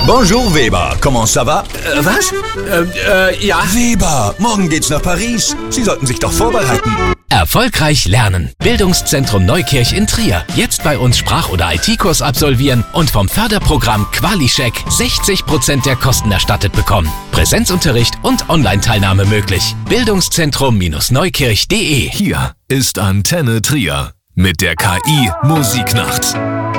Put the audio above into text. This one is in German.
Bonjour Weber, comment ça va? Was? Ja. Weber, morgen geht's nach Paris. Sie sollten sich doch vorbereiten. Erfolgreich lernen. Bildungszentrum Neukirch in Trier. Jetzt bei uns Sprach- oder IT-Kurs absolvieren und vom Förderprogramm QualiCheck 60% der Kosten erstattet bekommen. Präsenzunterricht und Online-Teilnahme möglich. Bildungszentrum-neukirch.de. Hier ist Antenne Trier mit der KI Musiknacht.